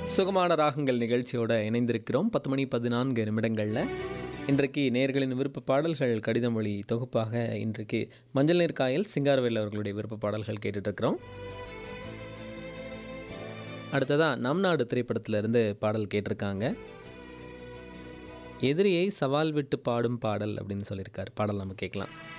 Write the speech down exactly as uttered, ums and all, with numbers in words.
சுகமான ராகங்கள் நிகழ்ச்சியோட இணைந்திருக்கிறோம். பத்து மணி பதினான்கு நிமிடங்களில் இன்றைக்கு நேயர்களின் விருப்ப பாடல்கள் கடித மொழி தொகுப்பாக இன்றைக்கு மஞ்சள் நீர் காயல் சிங்காரவேல் அவர்களுடைய விருப்ப பாடல்கள் கேட்டுட்ருக்கிறோம். அடுத்ததாக நம் நாடு திரைப்படத்திலிருந்து பாடல் கேட்டிருக்காங்க. எதிரியை சவால் விட்டு பாடும் பாடல் அப்படின்னு சொல்லியிருக்கார். பாடல் நம்ம கேட்கலாம்.